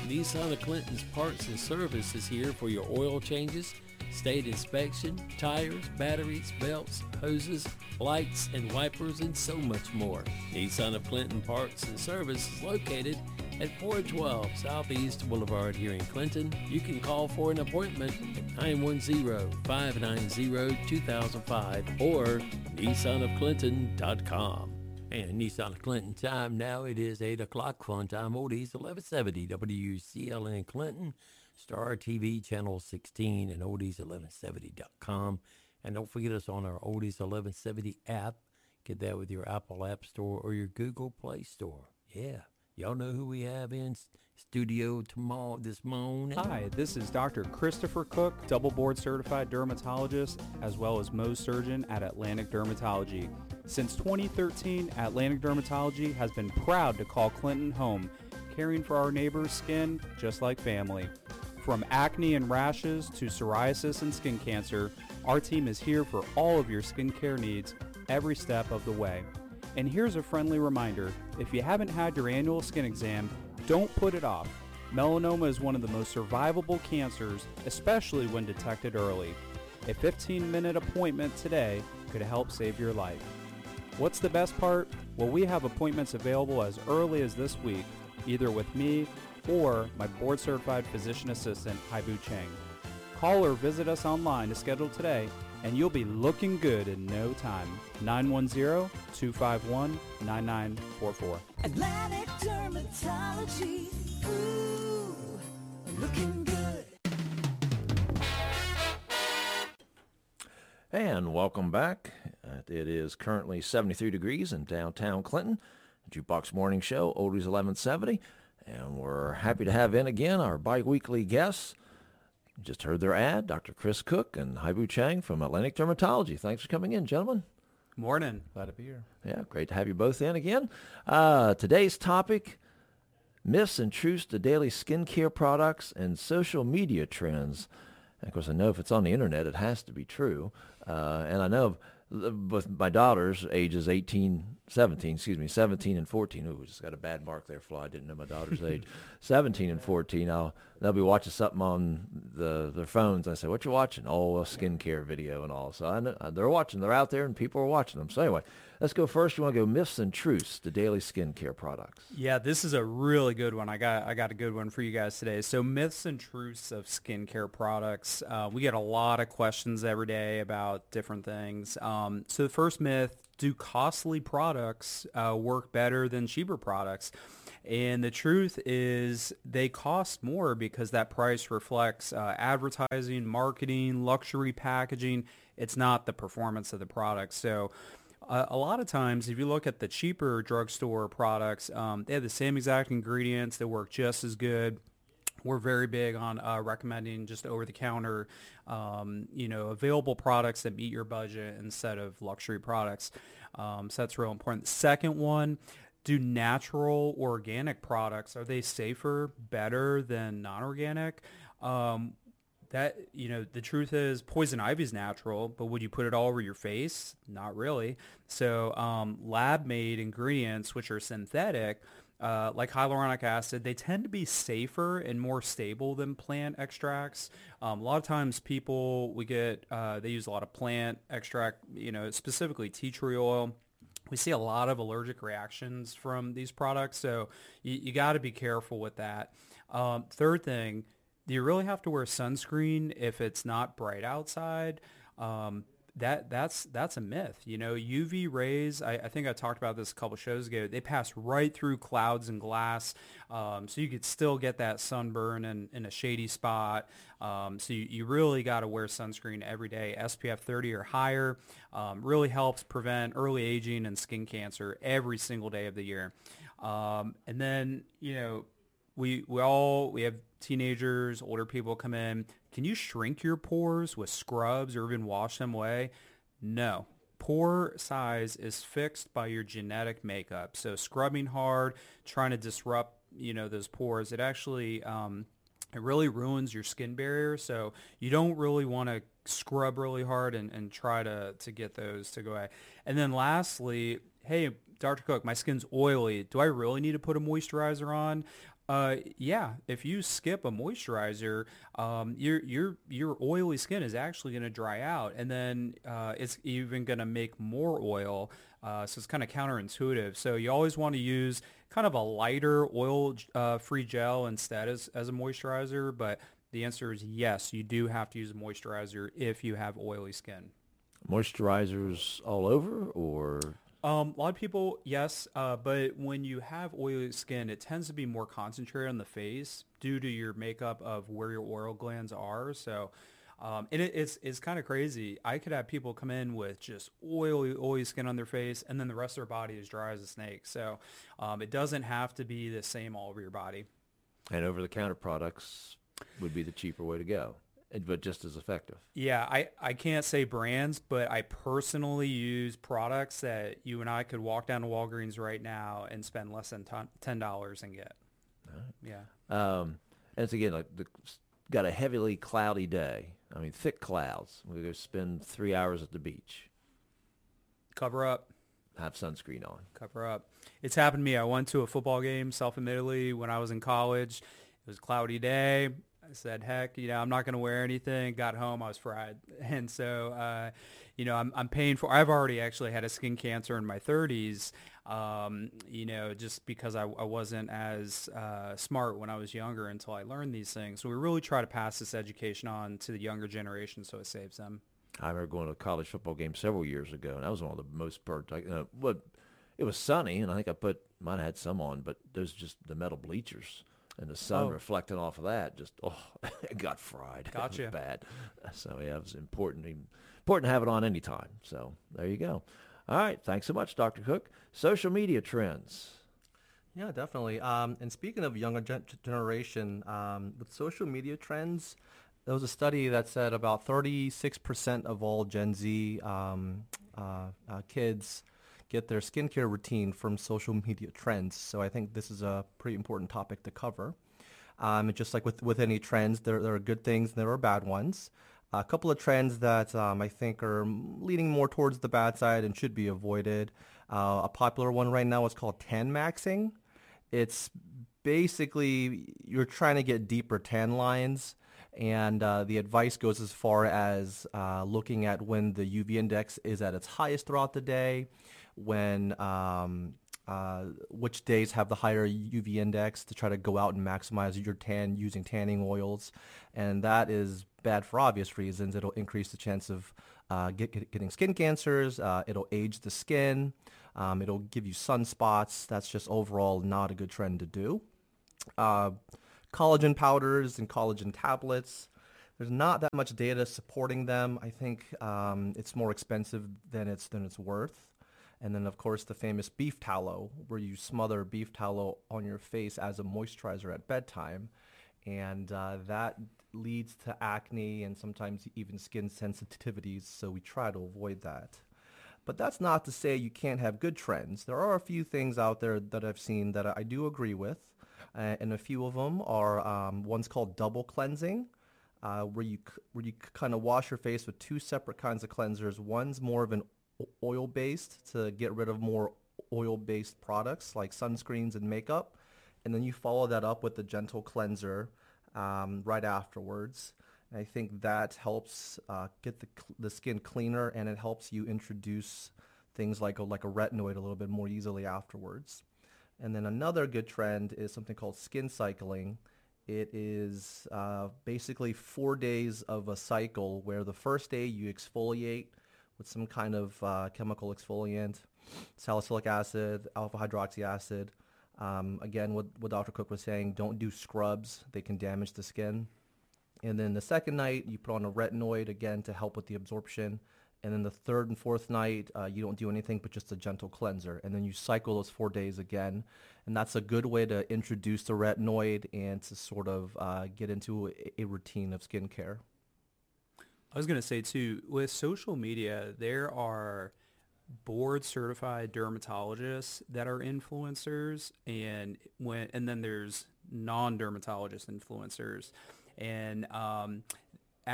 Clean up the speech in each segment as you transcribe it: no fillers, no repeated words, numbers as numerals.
Nissan of Clinton's Parts and Service is here for your oil changes, state inspection, tires, batteries, belts, hoses, lights, and wipers, and so much more. Nissan of Clinton Parts and Service is located at 412 Southeast Boulevard here in Clinton. You can call for an appointment at 910-590-2005 or nissanofclinton.com. And Nissan of Clinton time now, it is 8 o'clock. Fun time, oldies 1170 WCLN Clinton, Star TV channel 16, and oldies1170.com. And don't forget us on our Oldies 1170 app. Get that with your Apple App Store or your Google Play Store. Yeah. Y'all know who we have in studio tomorrow this morning? Hi, this is Dr. Christopher Cook, double board certified dermatologist, as well as Mohs surgeon at Atlantic Dermatology. Since 2013, Atlantic Dermatology has been proud to call Clinton home, caring for our neighbors' skin just like family. From acne and rashes to psoriasis and skin cancer, our team is here for all of your skincare needs every step of the way. And here's a friendly reminder, if you haven't had your annual skin exam, don't put it off. Melanoma is one of the most survivable cancers, especially when detected early. A 15-minute appointment today could help save your life. What's the best part? Well, we have appointments available as early as this week, either with me or my board-certified physician assistant, Haibu Chang. Call or visit us online to schedule today, and you'll be looking good in no time. 910-251-9944. Atlantic Dermatology, ooh, looking good. And welcome back. It is currently 73 degrees in downtown Clinton. Jukebox Morning Show, Oldies 1170. And we're happy to have in again our bi-weekly guests. Just heard their ad, Dr. Chris Cook and Haibu Chang from Atlantic Dermatology. Thanks for coming in, gentlemen. Morning. Glad to be here. Yeah, great to have you both in again. Today's topic, myths and truths to daily skincare products and social media trends. And of course, I know if it's on the internet, it has to be true. And I know with my daughters, ages 17 and 14. Ooh, just got a bad mark there, Flo. I didn't know my daughter's age. 17 and 14, they'll be watching something on their phones. I say, what you watching? Oh, a skincare video and all. So I know they're watching. They're out there and people are watching them. So anyway, let's go first. You want to go myths and truths to daily skincare products? Yeah, this is a really good one. I got a good one for you guys today. So myths and truths of skincare products. We get a lot of questions every day about different things. So the first myth, do costly products work better than cheaper products? And the truth is they cost more because that price reflects advertising, marketing, luxury packaging. It's not the performance of the product. So a lot of times, if you look at the cheaper drugstore products, they have the same exact ingredients. They work just as good. We're very big on recommending just over-the-counter, available products that meet your budget instead of luxury products. So that's real important. The second one, do natural organic products, are they safer, better than non-organic? The truth is poison ivy is natural, but would you put it all over your face? Not really. So lab-made ingredients, which are synthetic, like hyaluronic acid, they tend to be safer and more stable than plant extracts. A lot of times they use a lot of plant extract, specifically tea tree oil. We see a lot of allergic reactions from these products, so you got to be careful with that. Third thing, do you really have to wear sunscreen if it's not bright outside? That's a myth. UV rays, I think I talked about this a couple shows ago, they pass right through clouds and glass, so you could still get that sunburn in a shady spot. So you really got to wear sunscreen every day. SPF 30 or higher really helps prevent early aging and skin cancer every single day of the year. And then, we have teenagers, older people come in. Can you shrink your pores with scrubs or even wash them away? No. Pore size is fixed by your genetic makeup. So scrubbing hard, trying to disrupt, those pores, it actually it really ruins your skin barrier. So you don't really want to scrub really hard and try to get those to go away. And then lastly, hey, Dr. Cook, my skin's oily. Do I really need to put a moisturizer on? Yeah. If you skip a moisturizer, your oily skin is actually going to dry out, and then it's even going to make more oil. So it's kind of counterintuitive. So you always want to use kind of a lighter oil free gel instead as a moisturizer. But the answer is yes, you do have to use a moisturizer if you have oily skin. Moisturizers all over, or A lot of people, yes, but when you have oily skin, it tends to be more concentrated on the face due to your makeup of where your oil glands are. So, and it's kind of crazy. I could have people come in with just oily skin on their face, and then the rest of their body is dry as a snake. So, it doesn't have to be the same all over your body. and over-the-counter products would be the cheaper way to go, but just as effective. Yeah, I can't say brands, but I personally use products that you and I could walk down to Walgreens right now and spend less than $10 and get. Yeah. And it's again like got a heavily cloudy day. I mean, thick clouds. We go spend 3 hours at the beach. Cover up. Have sunscreen on. Cover up. It's happened to me. I went to a football game, self-admittedly, when I was in college. It was a cloudy day. I said, heck, I'm not going to wear anything. Got home, I was fried. And so, I'm paying for, I've already actually had a skin cancer in my 30s, just because I wasn't as smart when I was younger until I learned these things. So we really try to pass this education on to the younger generation so it saves them. I remember going to a college football game several years ago, and that was one of the most it was sunny, and I think might have had some on, but those just the metal bleachers and the sun reflecting off of that, it got fried. Gotcha. It was bad. So yeah, it was important to have it on anytime. So there you go. All right, thanks so much, Dr. Cook. Social media trends. Yeah, definitely. And speaking of younger generation, with social media trends, there was a study that said about 36% of all Gen Z kids get their skincare routine from social media trends. So I think this is a pretty important topic to cover. And just like with any trends, there are good things and there are bad ones. A couple of trends that I think are leaning more towards the bad side and should be avoided. A popular one right now is called tan maxing. It's basically you're trying to get deeper tan lines, and the advice goes as far as looking at when the UV index is at its highest throughout the day, when which days have the higher UV index to try to go out and maximize your tan using tanning oils. And that is bad for obvious reasons. It'll increase the chance of getting skin cancers. It'll age the skin. It'll give you sunspots. That's just overall not a good trend to do. Collagen powders and collagen tablets. There's not that much data supporting them. I think it's more expensive than it's worth. And then, of course, the famous beef tallow, where you smother beef tallow on your face as a moisturizer at bedtime. And that leads to acne and sometimes even skin sensitivities, so we try to avoid that. But that's not to say you can't have good trends. There are a few things out there that I've seen that I do agree with. And a few of them are one's called double cleansing, where you kind of wash your face with two separate kinds of cleansers. One's more of an oil-based to get rid of more oil-based products like sunscreens and makeup, and then you follow that up with a gentle cleanser right afterwards. And I think that helps get the skin cleaner, and it helps you introduce things like a retinoid a little bit more easily afterwards. And then another good trend is something called skin cycling. It is basically 4 days of a cycle where the first day you exfoliate with some kind of chemical exfoliant, salicylic acid, alpha hydroxy acid. Again, what Dr. Cook was saying, don't do scrubs. They can damage the skin. And then the second night, you put on a retinoid, again, to help with the absorption. And then the third and fourth night, you don't do anything but just a gentle cleanser. And then you cycle those 4 days again. And that's a good way to introduce the retinoid and to sort of get into a routine of skincare. I was going to say, too, with social media, there are board-certified dermatologists that are influencers, and then there's non-dermatologist influencers. And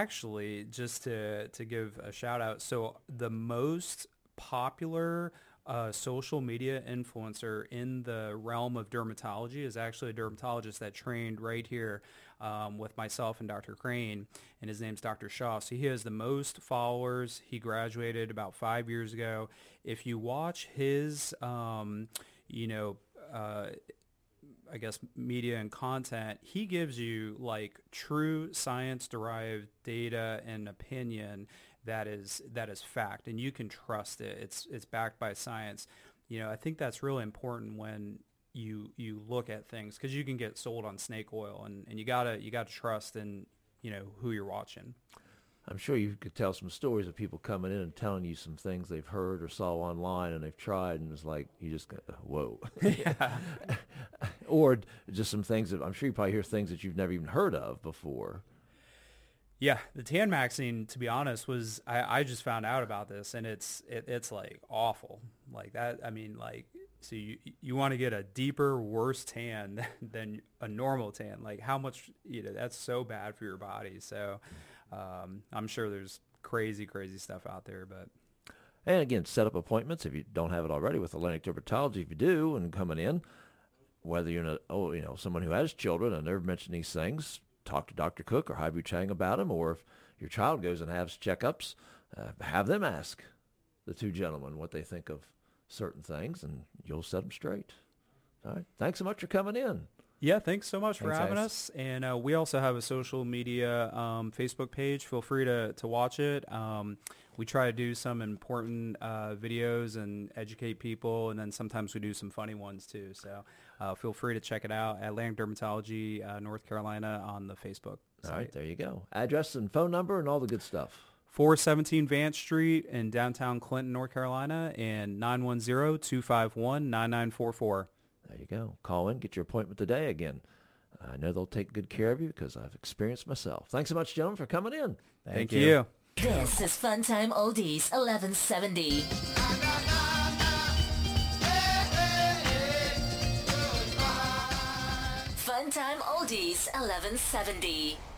actually, just to give a shout-out, so the most popular social media influencer in the realm of dermatology is actually a dermatologist that trained right here with myself and Dr. Crane, and his name's Dr. Shaw. So he has the most followers. He graduated about 5 years ago. If you watch his, I guess, media and content, he gives you like true science-derived data and opinion that is fact, and you can trust it. It's backed by science. I think that's really important when you look at things, because you can get sold on snake oil, and you gotta trust in who you're watching. I'm sure you could tell some stories of people coming in and telling you some things they've heard or saw online and they've tried, and it's like you just go, whoa. Yeah. Or just some things that I'm sure you probably hear things that you've never even heard of before. Yeah, the tan maxing, to be honest, was I just found out about this, and it's like awful like that. I mean, like, so you want to get a deeper, worse tan than a normal tan. Like, how much, that's so bad for your body. So I'm sure there's crazy stuff out there, but. And again, set up appointments if you don't have it already with Atlantic Dermatology. If you do, and coming in, whether you're someone who has children and they're mentioning these things, talk to Dr. Cook or Haibu Chang about them. Or if your child goes and has checkups, have them ask the two gentlemen what they think of certain things, and you'll set them straight. All right. Thanks so much for coming in. Yeah, thanks so much for having guys. us. And we also have a social media Facebook page. Feel free to watch it. We try to do some important videos and educate people, and then sometimes we do some funny ones too. So feel free to check it out, Atlantic Dermatology, North Carolina, on the Facebook site. All right, there you go. Address and phone number and all the good stuff. 417 Vance Street in downtown Clinton, North Carolina, and 910-251-9944. There you go. Call in, get your appointment today. Again, I know they'll take good care of you because I've experienced myself. Thanks so much, gentlemen, for coming in. Thank you. This is Funtime Oldies 1170. Funtime Oldies 1170.